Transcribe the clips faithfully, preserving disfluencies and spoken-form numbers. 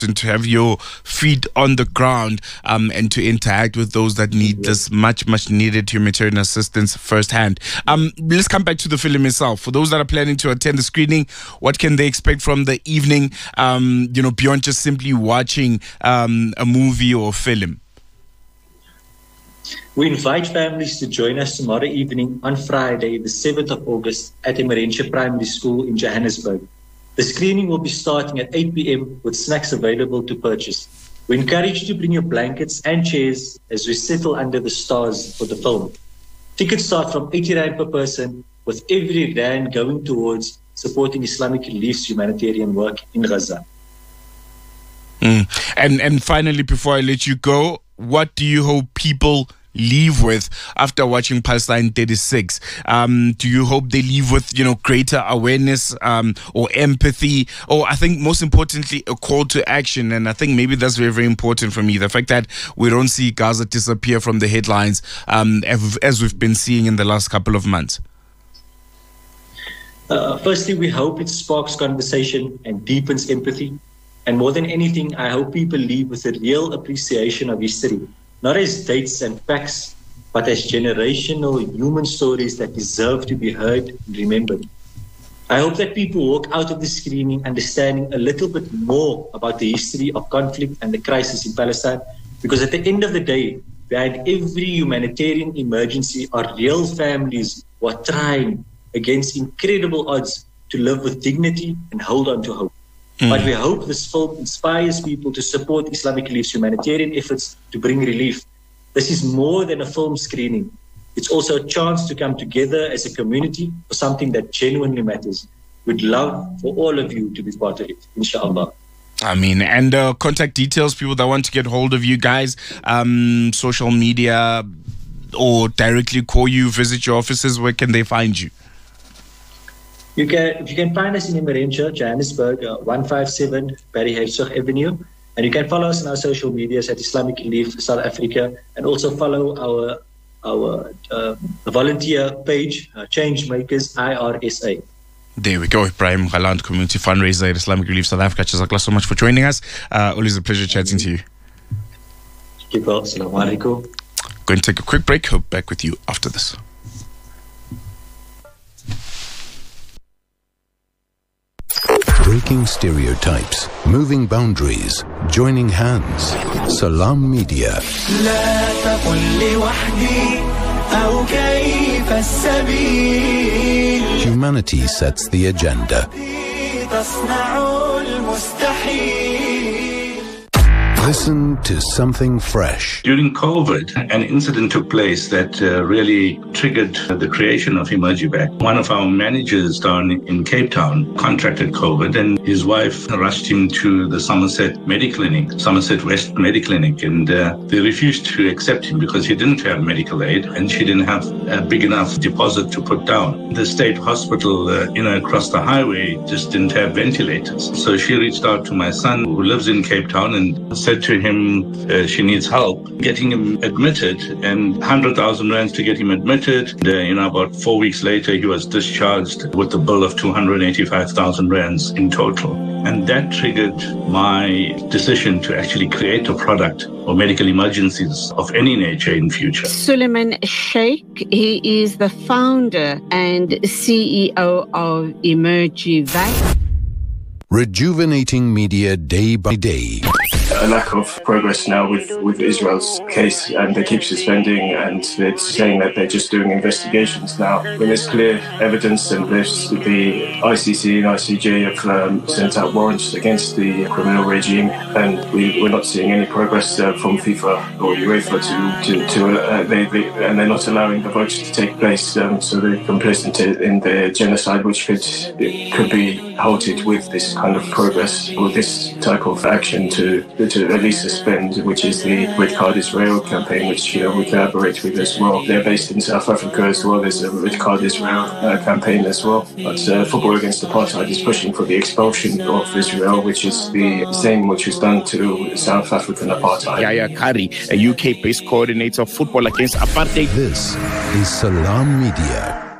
and to have your feet on the ground um, and to interact with those that need this much, much needed humanitarian assistance firsthand. Um, let's come back to the film itself. For those that are planning to attend the screening, what can they expect from the evening, um, you know, beyond just simply watching um, a movie or film? We invite families to join us tomorrow evening on Friday, the seventh of August at Emerentia Primary School in Johannesburg. The screening will be starting at eight p.m. with snacks available to purchase. We encourage you to bring your blankets and chairs as we settle under the stars for the film. Tickets start from eighty rand per person, with every rand going towards supporting Islamic Relief's humanitarian work in Gaza. Mm. And, and finally, before I let you go, what do you hope people leave with after watching Palestine thirty-six? Um, do you hope they leave with, you know, greater awareness um, or empathy, or I think most importantly, a call to action? And I think maybe that's very, very important for me. The fact that we don't see Gaza disappear from the headlines um, as we've been seeing in the last couple of months. Uh, firstly, we hope it sparks conversation and deepens empathy. And more than anything, I hope people leave with a real appreciation of history, not as dates and facts, but as generational human stories that deserve to be heard and remembered. I hope that people walk out of the screening understanding a little bit more about the history of conflict and the crisis in Palestine, because at the end of the day, behind every humanitarian emergency are real families who are trying against incredible odds to live with dignity and hold on to hope. Mm. But we hope this film inspires people to support Islamic Relief's humanitarian efforts to bring relief. This is more than a film screening. It's also a chance to come together as a community for something that genuinely matters. We'd love for all of you to be part of it, inshallah. I mean, and uh, contact details, people that want to get hold of you guys, um, social media, or directly call you, visit your offices, where can they find you? You can, if you can find us in Emerentia, Johannesburg, uh, one fifty-seven Barry Hertzog Avenue. And you can follow us on our social medias at Islamic Relief South Africa, and also follow our our uh, volunteer page, uh, Changemakers I R S A. There we go. Ibrahim Galant, community fundraiser at Islamic Relief South Africa. Jazakallah so much for joining us. Uh, always a pleasure chatting to you. Assalamu alaikum. Going to take a quick break. Hope back with you after this. Breaking stereotypes, moving boundaries, joining hands. Salam Media. Humanity sets the agenda. Listen to something fresh. During COVID, an incident took place that uh, really triggered the creation of Emergivac. One of our managers down in Cape Town contracted COVID, and his wife rushed him to the Somerset Mediclinic, Somerset West Mediclinic, and uh, they refused to accept him because he didn't have medical aid and she didn't have a big enough deposit to put down. The state hospital, uh, you know, across the highway just didn't have ventilators. So she reached out to my son, who lives in Cape Town, and said to him uh, she needs help getting him admitted, and one hundred thousand rands to get him admitted. And, uh, you know, about four weeks later, he was discharged with a bill of two hundred eighty-five thousand rands in total. And that triggered my decision to actually create a product for medical emergencies of any nature in future. Suleiman Sheikh, he is the founder and C E O of Emergivac. Rejuvenating media day by day. A lack of progress now with, with Israel's case, and they keep suspending, and they're saying that they're just doing investigations now. When there's clear evidence, and there's the I C C and I C J have um, sent out warrants against the criminal regime, and we, we're not seeing any progress uh, from FIFA or UEFA to, to, to uh, they, they, and they're not allowing the votes to take place, um, so they're complicit in the genocide, which could, could be halted with this kind of progress, with this type of action to to at least suspend, which is the Red Card Israel campaign, which, you know, we collaborate with as well. They're based in South Africa as well. There's a Red Card Israel uh, campaign as well. But uh, Football Against Apartheid is pushing for the expulsion of Israel, which is the same which was done to South African apartheid. Yaya Kari, a U K-based coordinator of Football Against Apartheid. This is Salam Media.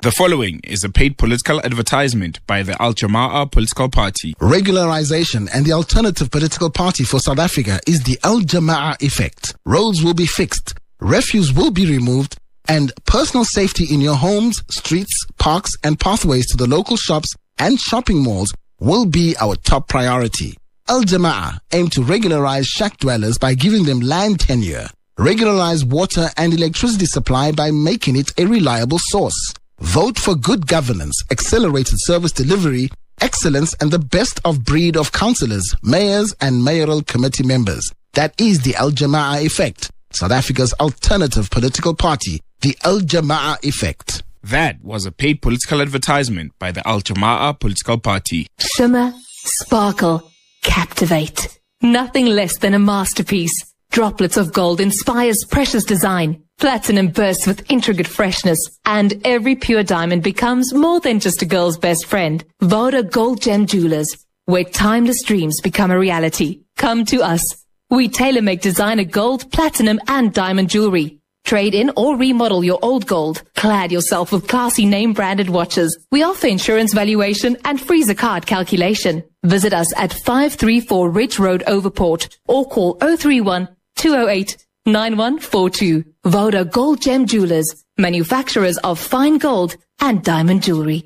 The following is a paid political advertisement by the Al Jamaah political party. Regularization and the alternative political party for South Africa is the Al Jamaah effect. Roads will be fixed, refuse will be removed, and personal safety in your homes, streets, parks, and pathways to the local shops and shopping malls will be our top priority. Al Jamaah aim to regularize shack dwellers by giving them land tenure, regularize water and electricity supply by making it a reliable source. Vote for good governance, accelerated service delivery, excellence, and the best of breed of councillors, mayors, and mayoral committee members. That is the Al Jamaah effect, South Africa's alternative political party, the Al Jamaah effect. That was a paid political advertisement by the Al Jamaah political party. Shimmer, sparkle, captivate. Nothing less than a masterpiece. Droplets of gold inspires precious design. Platinum bursts with intricate freshness. And every pure diamond becomes more than just a girl's best friend. Voda Gold Gem Jewelers, where timeless dreams become a reality. Come to us. We tailor-make designer gold, platinum, and diamond jewelry. Trade in or remodel your old gold. Clad yourself with classy name-branded watches. We offer insurance valuation and freezer card calculation. Visit us at five three four Ridge Road, Overport, or call zero three one, two zero eight, nine one four two. Voda Gold Gem Jewelers, manufacturers of fine gold and diamond jewelry.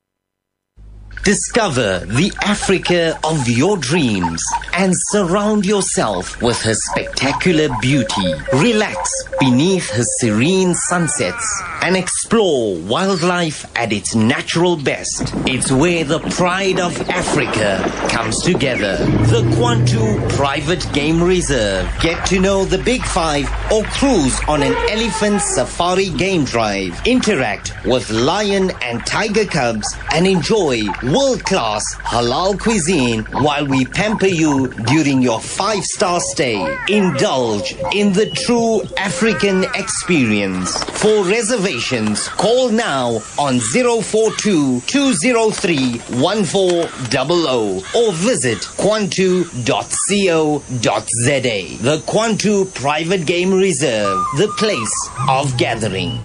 Discover the Africa of your dreams and surround yourself with her spectacular beauty. Relax beneath her serene sunsets and explore wildlife at its natural best. It's where the pride of Africa comes together. The Kwantu Private Game Reserve. Get to know the Big Five or cruise on an elephant safari game drive. Interact with lion and tiger cubs and enjoy world-class halal cuisine while we pamper you during your five-star stay. Indulge in the true African experience. For reservations, call now on zero four two, two zero three, one four zero zero or visit kwantu dot co dot za. The Kwantu Private Game Reserve, the place of gathering.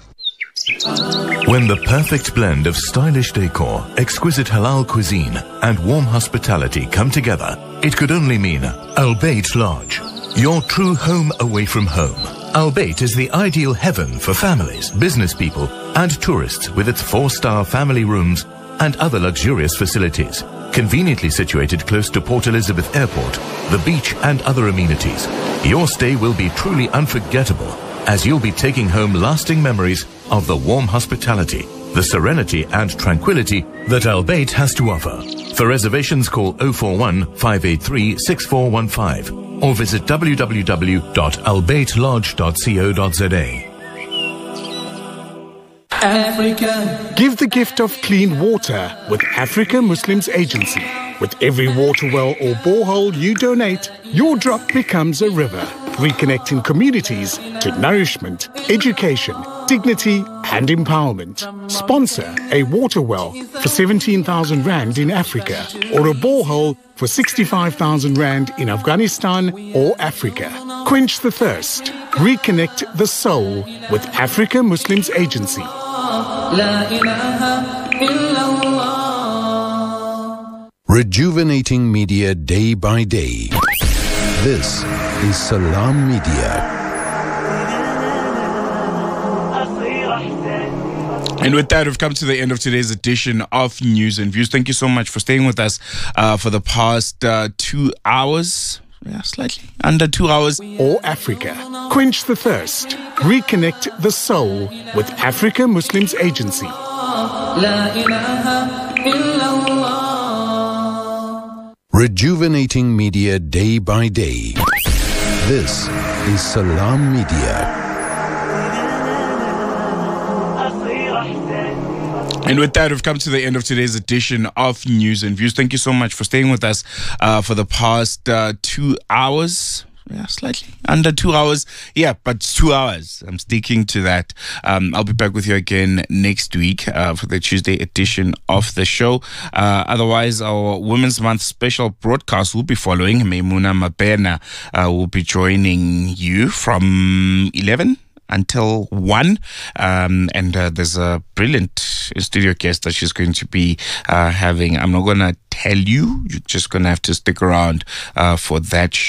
When the perfect blend of stylish decor, exquisite halal cuisine, and warm hospitality come together, it could only mean Al Bayt Lodge, your true home away from home. Al Bayt is the ideal heaven for families, business people, and tourists with its four-star family rooms and other luxurious facilities. Conveniently situated close to Port Elizabeth Airport, the beach, and other amenities, your stay will be truly unforgettable, as you'll be taking home lasting memories of the warm hospitality, the serenity and tranquility that Al Bayt has to offer. For reservations, call zero four one, five eight three, six four one five or visit w w w dot al bayt lodge dot co dot za. Africa. Give the gift of clean water with Africa Muslims Agency. With every water well or borehole you donate, your drop becomes a river, reconnecting communities to nourishment, education, dignity and empowerment. Sponsor a water well for seventeen thousand rand in Africa or a borehole for sixty-five thousand rand in Afghanistan or Africa. Quench the thirst. Reconnect the soul with Africa Muslims Agency. Rejuvenating media day by day. This is Salam Media. And with that, we've come to the end of today's edition of News and Views. Thank you so much for staying with us uh, for the past uh, two hours. Yeah, slightly under two hours. Or Africa. Quench the thirst. Reconnect the soul with Africa Muslims Agency. Rejuvenating media day by day. This is Salam Media. And with that, we've come to the end of today's edition of News and Views. Thank you so much for staying with us uh, for the past uh, two hours. Yeah, slightly under two hours. Yeah, but it's two hours. I'm sticking to that. Um, I'll be back with you again next week uh, for the Tuesday edition of the show. Uh, otherwise, our Women's Month special broadcast will be following. Maimuna Mabena uh, will be joining you from eleven until one. Um, and uh, there's a brilliant studio guest that she's going to be uh, having. I'm not going to tell you. You're just going to have to stick around uh, for that